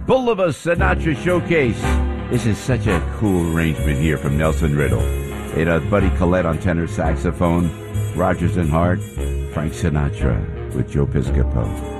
Boulevard Sinatra Showcase. This is such a cool arrangement here from Nelson Riddle. Buddy Collette on tenor saxophone, Rodgers and Hart, Frank Sinatra with Joe Piscopo.